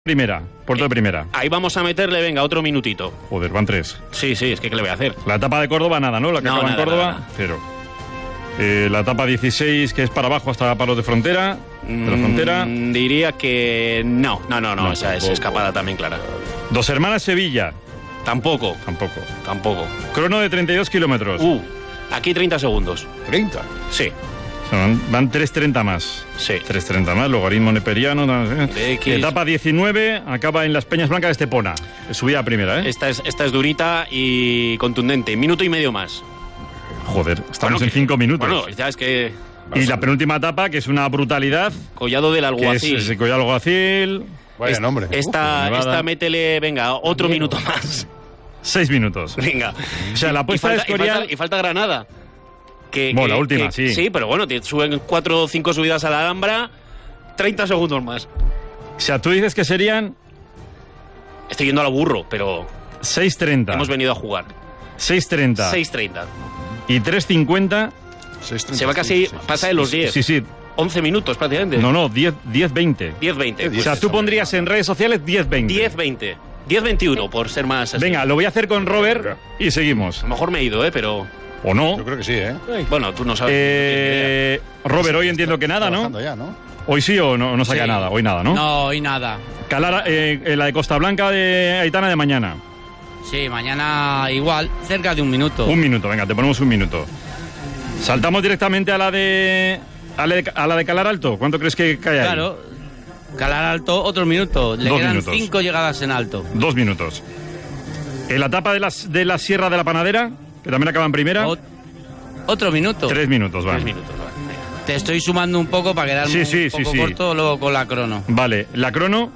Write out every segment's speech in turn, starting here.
Primera, puerto de primera. Ahí vamos a meterle, venga, otro minutito. Joder, van 3. Sí, es que ¿qué le voy a hacer? La etapa de Córdoba, nada, ¿no? La que acaba en Córdoba, nada. 0. La etapa 16, que es para abajo hasta Palos de Frontera. De la Frontera. Diría que no, esa es escapada también clara. Dos Hermanas, Sevilla. Tampoco. Crono de 32 kilómetros. Aquí 30 segundos. ¿30? Sí. O sea, van 3.30 más. Sí. 3.30 más, logaritmo neperiano. Etapa 19, acaba en Las Peñas Blancas de Estepona. Subida a primera, ¿eh? Esta es durita y contundente. Minuto y medio más. Joder, estamos en 5 minutos. Bueno, ya es que... Y la penúltima etapa, que es una brutalidad. Collado del Alguacil. Que es el Collado del Alguacil. Vaya nombre. Esta métele, venga, otro minuto más. 6 minutos. Venga. O sea, la apuesta de Escorial... Y falta Granada. La última, sí. Sí, pero bueno, te suben 4 o 5 subidas a la Alhambra, 30 segundos más. O sea, tú dices que serían... Estoy yendo al burro, pero... 6.30. Hemos venido a jugar. 6.30. 6.30. Y 3.50... Se va casi... Pasa de los 10. Sí. 11 minutos prácticamente. No, 10.20. 10.20. O sea, tú pondrías en redes sociales 10.20. 10.20. 10.21, por ser más así. Venga, lo voy a hacer con Robert y seguimos. A lo mejor me he ido, pero... ¿O no? Yo creo que sí, ¿eh? Bueno, tú no sabes. Robert, hoy entiendo que nada, ¿no? Ya, ¿no? Hoy sí o no saca Sí. nada, hoy nada, ¿no? No, hoy nada. La de Costa Blanca de Aitana de mañana. Sí, mañana igual, cerca de un minuto. Un minuto, venga, te ponemos un minuto. Saltamos directamente a la de Calar Alto. ¿Cuánto crees que cae ahí? Claro, Calar Alto, otro minuto. Le 2 quedan minutos. 5 llegadas en alto. 2 minutos. En la etapa de la Sierra de la Panadera, que también acaba en primera. Otro minuto. 3 minutos, vale. 3 minutos, vale. Te estoy sumando un poco para quedarme Sí, un poco corto luego con la crono. Vale, la crono.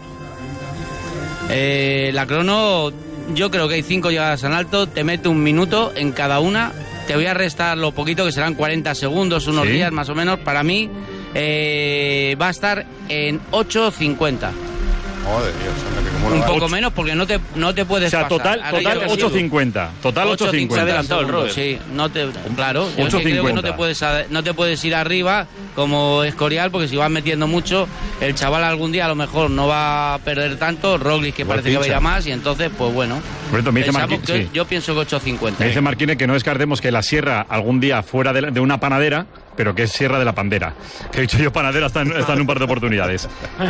La crono, yo creo que hay 5 llegadas en alto. Te mete un minuto en cada una. Te voy a restar lo poquito, que serán 40 segundos, unos Sí. días más o menos. Para mí va a estar en 8.50. Joder, Dios, anda, que como Un la- poco menos porque no te puedes O sea, pasar. total 8.50. Total 8.50. Se ha adelantado el Robert. Sí, claro. Yo es que creo que 8.50. no te puedes ir arriba como Escorial, porque si vas metiendo mucho, el chaval algún día a lo mejor no va a perder tanto. Roglic, que Igual parece que va a ir pincha. a más, y entonces, pues bueno. Roberto, me dice Pensamos Marquín, que sí. yo pienso que 8.50. Me dice Marquines que no descartemos que la sierra algún día fuera de una panadera, pero que es Sierra de la Pandera. Que he dicho yo panadera está en un par de oportunidades.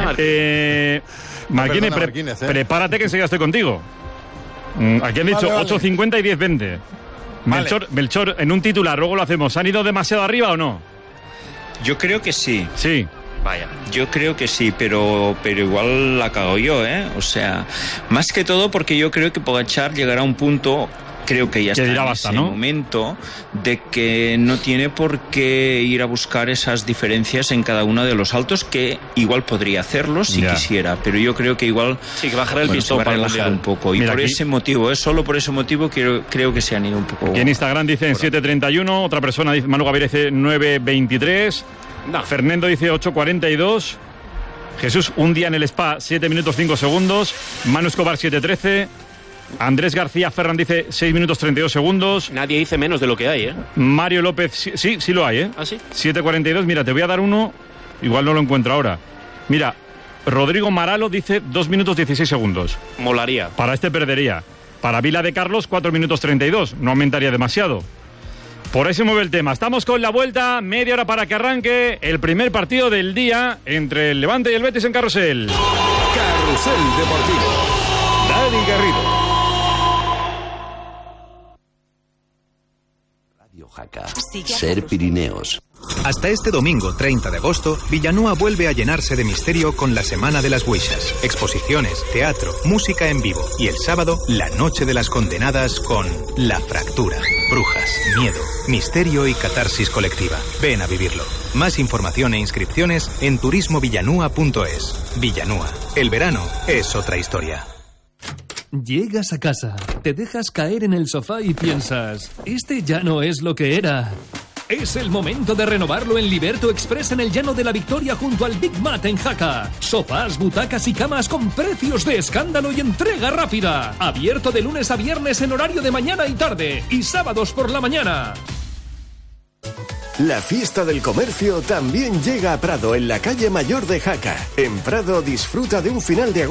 Marquines, Perdona, Marquínez, prepárate que enseguida estoy contigo. Aquí han dicho Vale. 8.50 y 10.20. Vale. Melchor, en un titular, luego lo hacemos. ¿Han ido demasiado arriba o no? Yo creo que sí. Sí. Vaya. Yo creo que sí, pero igual la cago yo, ¿eh? O sea, más que todo porque yo creo que Pogačar llegará a un punto, creo que ya Que está dirá en basta, ese ¿no? momento, de que no tiene por qué ir a buscar esas diferencias en cada uno de los saltos, que igual podría hacerlo si Ya. quisiera, pero yo creo que igual Sí, que bajará el se pistón va a para el relajar Mundial. un poco. Y Mira, por aquí- ese motivo, solo por ese motivo creo que se han ido un poco. Aquí en Instagram dicen 7.31, otra persona dice, Manu Gaviria dice 9.23, No. Fernando dice 8.42, Jesús, un día en el spa, 7 minutos 5 segundos, Manu Escobar 7.13, Andrés García Ferran dice 6 minutos 32 segundos, Nadie dice menos de lo que hay, ¿eh? Mario López, sí lo hay, ¿eh? ¿Ah, sí? 7.42, mira, te voy a dar uno, igual no lo encuentro ahora. Mira, Rodrigo Maralo dice 2 minutos 16 segundos. Molaría. Para este perdería. Para Vila de Carlos, 4 minutos 32. No aumentaría demasiado. Por ahí se mueve el tema. Estamos con la vuelta, media hora para que arranque el primer partido del día entre el Levante y el Betis en Carrusel. Carrusel Deportivo. Dani Garrido. Radio Jaca. Ser Pirineos. Hasta este domingo 30 de agosto, Villanueva vuelve a llenarse de misterio con la Semana de las Huixas. Exposiciones, teatro, música en vivo. Y el sábado, la Noche de las Condenadas con La Fractura. Brujas, miedo, misterio y catarsis colectiva. Ven a vivirlo. Más información e inscripciones en turismovillanua.es. Villanúa. El verano es otra historia. Llegas a casa, te dejas caer en el sofá y piensas, este ya no es lo que era. Es el momento de renovarlo en Liberto Express en el Llano de la Victoria junto al Big Mat en Jaca. Sofás, butacas y camas con precios de escándalo y entrega rápida. Abierto de lunes a viernes en horario de mañana y tarde y sábados por la mañana. La fiesta del comercio también llega a Prado, en la calle Mayor de Jaca. En Prado disfruta de un final de agosto